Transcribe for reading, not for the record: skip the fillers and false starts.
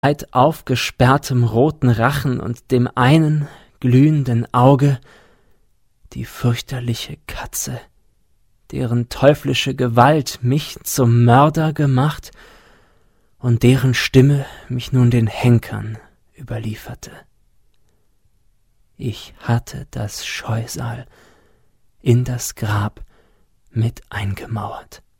weit aufgesperrtem roten Rachen und dem einen glühenden Auge die fürchterliche Katze, deren teuflische Gewalt mich zum Mörder gemacht und deren Stimme mich nun den Henkern überlieferte. Ich hatte das Scheusal in das Grab mit eingemauert.